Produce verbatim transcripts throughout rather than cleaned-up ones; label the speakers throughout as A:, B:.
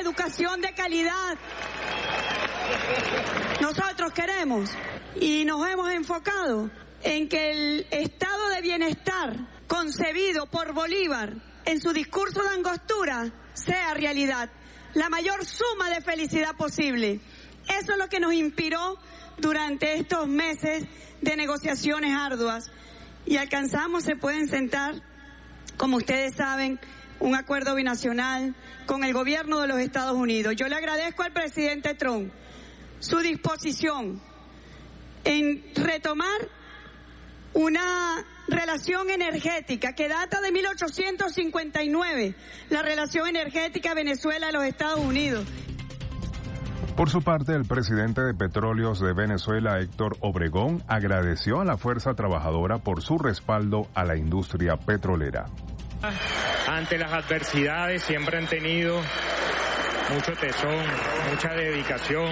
A: educación de calidad. Nosotros queremos y nos hemos enfocado en que el estado de bienestar concebido por Bolívar en su discurso de Angostura sea realidad, la mayor suma de felicidad posible. Eso es lo que nos inspiró durante estos meses de negociaciones arduas y alcanzamos, se pueden sentar, como ustedes saben, un acuerdo binacional con el gobierno de los Estados Unidos. Yo le agradezco al presidente Trump su disposición en retomar una relación energética que data de mil ochocientos cincuenta y nueve, la relación energética Venezuela de los Estados Unidos.
B: Por su parte, el presidente de Petróleos de Venezuela, Héctor Obregón, agradeció a la fuerza trabajadora por su respaldo a la industria petrolera.
C: Ante las adversidades siempre han tenido mucho tesón, mucha dedicación,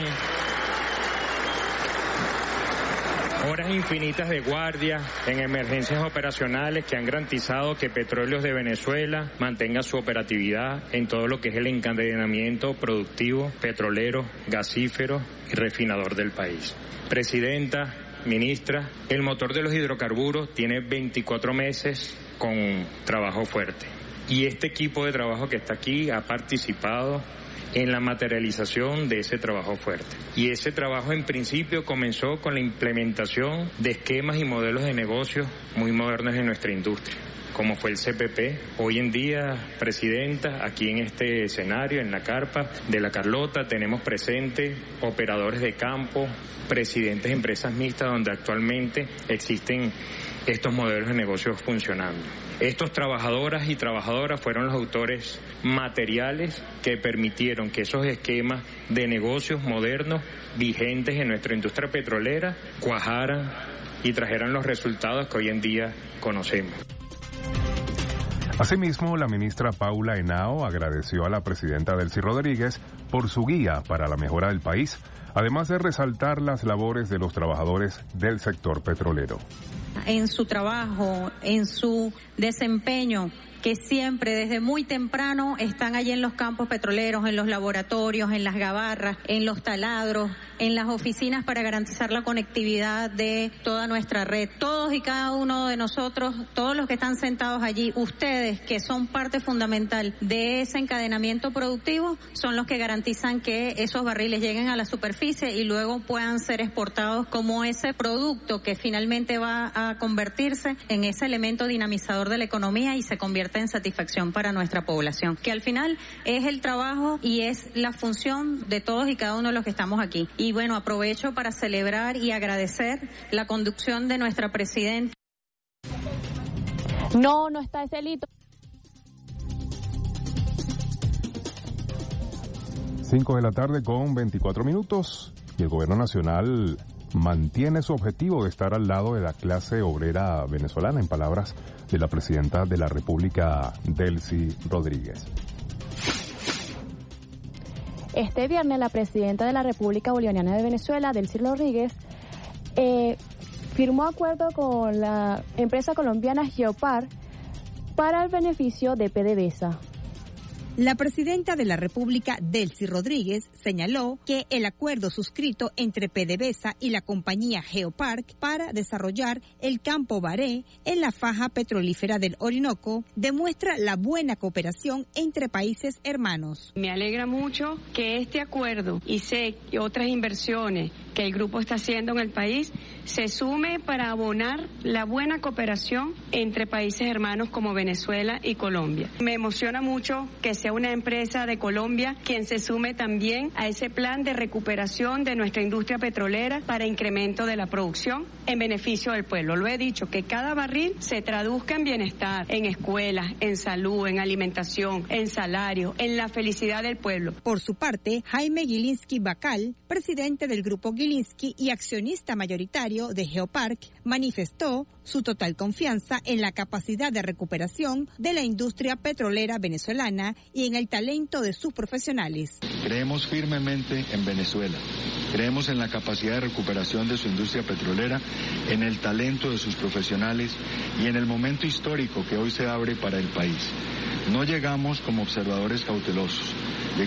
C: horas infinitas de guardia en emergencias operacionales que han garantizado que Petróleos de Venezuela mantenga su operatividad en todo lo que es el encadenamiento productivo, petrolero, gasífero y refinador del país. Presidenta, ministra, el motor de los hidrocarburos tiene veinticuatro meses con trabajo fuerte. Y este equipo de trabajo que está aquí ha participado en la materialización de ese trabajo fuerte. Y ese trabajo en principio comenzó con la implementación de esquemas y modelos de negocios muy modernos en nuestra industria, como fue el C P P. Hoy en día, presidenta, aquí en este escenario, en la carpa de La Carlota, tenemos presentes operadores de campo, presidentes de empresas mixtas donde actualmente existen estos modelos de negocios funcionando. Estos trabajadoras y trabajadoras fueron los autores materiales que permitieron que esos esquemas de negocios modernos vigentes en nuestra industria petrolera cuajaran y trajeran los resultados que hoy en día conocemos.
B: Asimismo, la ministra Paula Henao agradeció a la presidenta Delcy Rodríguez por su guía para la mejora del país, además de resaltar las labores de los trabajadores del sector petrolero.
D: En su trabajo, en su desempeño, que siempre desde muy temprano están allí en los campos petroleros, en los laboratorios, en las gabarras, en los taladros, en las oficinas para garantizar la conectividad de toda nuestra red. Todos y cada uno de nosotros, todos los que están sentados allí, ustedes que son parte fundamental de ese encadenamiento productivo, son los que garantizan que esos barriles lleguen a la superficie y luego puedan ser exportados como ese producto que finalmente va a convertirse en ese elemento dinamizador de la economía y se convierte en satisfacción para nuestra población, que al final es el trabajo y es la función de todos y cada uno de los que estamos aquí. Y bueno, aprovecho para celebrar y agradecer la conducción de nuestra presidenta.
E: No, no está ese delito.
B: Cinco de la tarde con veinticuatro minutos y el gobierno nacional mantiene su objetivo de estar al lado de la clase obrera venezolana, en palabras de la presidenta de la República, Delcy Rodríguez.
E: Este viernes, la presidenta de la República Bolivariana de Venezuela, Delcy Rodríguez, eh, firmó acuerdo con la empresa colombiana Geopark para el beneficio de PDVSA.
F: La presidenta de la República, Delcy Rodríguez, señaló que el acuerdo suscrito entre PDVSA y la compañía Geopark para desarrollar el campo Baré en la faja petrolífera del Orinoco demuestra la buena cooperación entre países hermanos.
G: Me alegra mucho que este acuerdo y sé que otras inversiones que el grupo está haciendo en el país se sume para abonar la buena cooperación entre países hermanos como Venezuela y Colombia. Me emociona mucho que sea una empresa de Colombia quien se sume también a ese plan de recuperación de nuestra industria petrolera para incremento de la producción en beneficio del pueblo. Lo he dicho, que cada barril se traduzca en bienestar, en escuelas, en salud, en alimentación, en salario, en la felicidad del pueblo.
F: Por su parte, Jaime Gilinski Bacal, presidente del grupo Gilinski y accionista mayoritario de Geopark, manifestó su total confianza en la capacidad de recuperación de la industria petrolera venezolana y en el talento de sus profesionales.
H: Creemos firmemente en Venezuela, creemos en la capacidad de recuperación de su industria petrolera, en el talento de sus profesionales y en el momento histórico que hoy se abre para el país. No llegamos como observadores cautelosos, llegamos como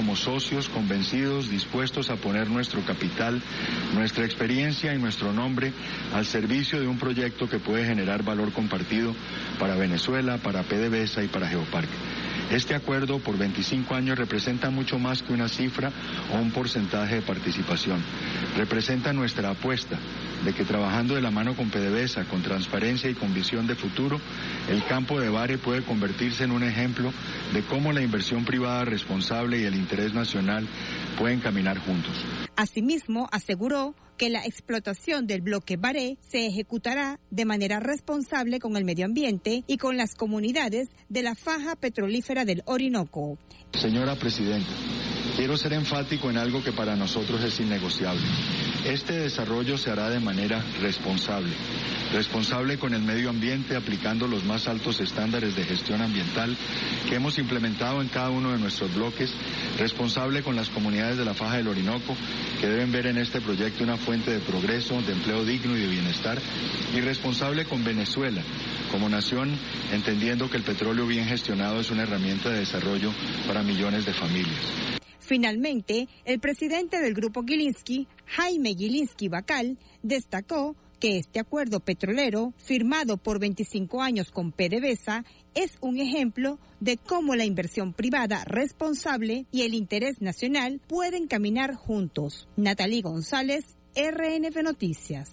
H: como socios convencidos, dispuestos a poner nuestro capital, nuestra experiencia y nuestro nombre al servicio de un proyecto que puede generar valor compartido para Venezuela, para PDVSA y para Geoparque. Este acuerdo por veinticinco años representa mucho más que una cifra o un porcentaje de participación. Representa nuestra apuesta de que trabajando de la mano con PDVSA, con transparencia y con visión de futuro, el campo de Vare puede convertirse en un ejemplo de cómo la inversión privada responsable y el interés nacional pueden caminar juntos.
F: Asimismo, aseguró que la explotación del bloque Vare se ejecutará de manera responsable con el medio ambiente y con las comunidades de la faja petrolífera del Orinoco.
H: Señora Presidenta, quiero ser enfático en algo que para nosotros es innegociable. Este desarrollo se hará de manera responsable. Responsable con el medio ambiente, aplicando los más altos estándares de gestión ambiental que hemos implementado en cada uno de nuestros bloques. Responsable con las comunidades de la faja del Orinoco, que deben ver en este proyecto una fuente de progreso, de empleo digno y de bienestar. Y responsable con Venezuela, como nación, entendiendo que el petróleo bien gestionado es una herramienta de desarrollo para millones de familias.
F: Finalmente, el presidente del Grupo Gilinski, Jaime Gilinski Bacal, destacó que este acuerdo petrolero, firmado por veinticinco años con PDVSA, es un ejemplo de cómo la inversión privada responsable y el interés nacional pueden caminar juntos. Natalie González, R N V Noticias.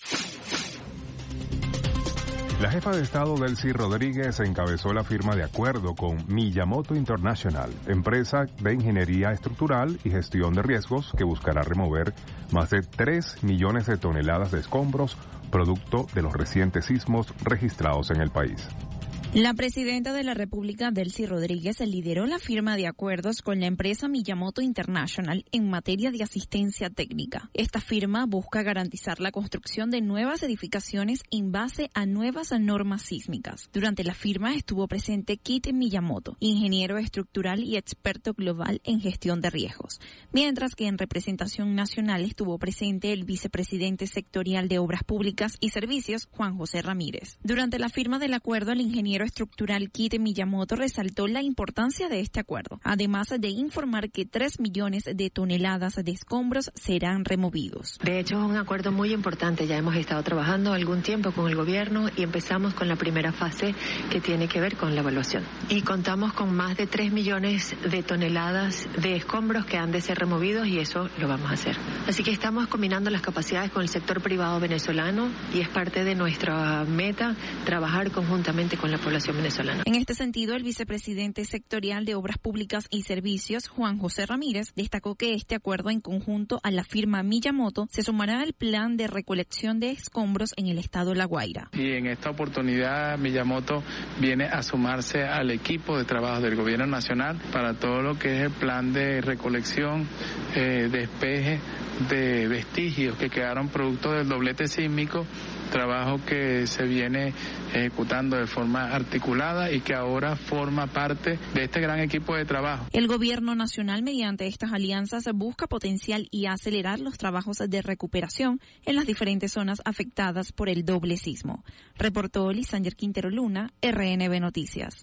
B: La jefa de Estado Delcy Rodríguez encabezó la firma de acuerdo con Miyamoto International, empresa de ingeniería estructural y gestión de riesgos que buscará remover más de tres millones de toneladas de escombros producto de los recientes sismos registrados en el país.
I: La presidenta de la República, Delcy Rodríguez, lideró la firma de acuerdos con la empresa Miyamoto International en materia de asistencia técnica. Esta firma busca garantizar la construcción de nuevas edificaciones en base a nuevas normas sísmicas. Durante la firma estuvo presente Kit Miyamoto, ingeniero estructural y experto global en gestión de riesgos, mientras que en representación nacional estuvo presente el vicepresidente sectorial de Obras Públicas y Servicios, Juan José Ramírez. Durante la firma del acuerdo, el ingeniero estructural Kit Miyamoto resaltó la importancia de este acuerdo, además de informar que tres millones de toneladas de escombros serán removidos.
J: De hecho, es un acuerdo muy importante. Ya hemos estado trabajando algún tiempo con el gobierno y empezamos con la primera fase que tiene que ver con la evaluación. Y contamos con más de tres millones de toneladas de escombros que han de ser removidos y eso lo vamos a hacer. Así que estamos combinando las capacidades con el sector privado venezolano y es parte de nuestra meta trabajar conjuntamente con la población venezolana.
I: En este sentido, el vicepresidente sectorial de Obras Públicas y Servicios, Juan José Ramírez, destacó que este acuerdo en conjunto a la firma Miyamoto se sumará al plan de recolección de escombros en el estado La Guaira.
K: Y en esta oportunidad Miyamoto viene a sumarse al equipo de trabajo del gobierno nacional para todo lo que es el plan de recolección, eh, despeje de vestigios que quedaron producto del doblete sísmico, trabajo que se viene ejecutando de forma articulada y que ahora forma parte de este gran equipo de trabajo.
I: El gobierno nacional, mediante estas alianzas, busca potenciar y acelerar los trabajos de recuperación en las diferentes zonas afectadas por el doble sismo. Reportó Lisander Quintero Luna, R N V Noticias.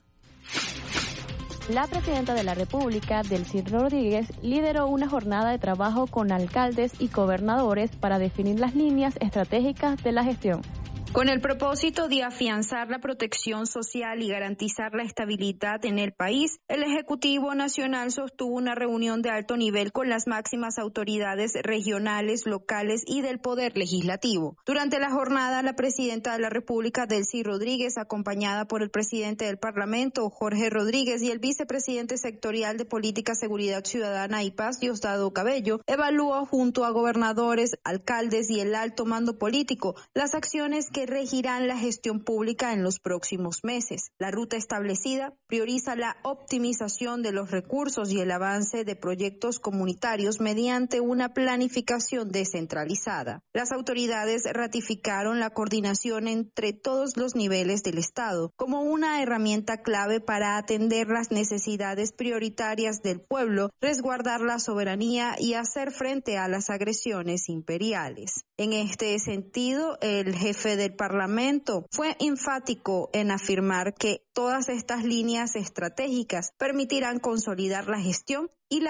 E: La presidenta de la República, Delcy Rodríguez, lideró una jornada de trabajo con alcaldes y gobernadores para definir las líneas estratégicas de la gestión.
L: Con el propósito de afianzar la protección social y garantizar la estabilidad en el país, el Ejecutivo Nacional sostuvo una reunión de alto nivel con las máximas autoridades regionales, locales y del Poder Legislativo. Durante la jornada, la presidenta de la República, Delcy Rodríguez, acompañada por el presidente del Parlamento, Jorge Rodríguez, y el vicepresidente sectorial de Política, Seguridad Ciudadana y Paz, Diosdado Cabello, evaluó junto a gobernadores, alcaldes y el alto mando político las acciones que regirán la gestión pública en los próximos meses. La ruta establecida prioriza la optimización de los recursos y el avance de proyectos comunitarios mediante una planificación descentralizada. Las autoridades ratificaron la coordinación entre todos los niveles del Estado como una herramienta clave para atender las necesidades prioritarias del pueblo, resguardar la soberanía y hacer frente a las agresiones imperiales. En este sentido, el jefe del Parlamento fue enfático en afirmar que todas estas líneas estratégicas permitirán consolidar la gestión y la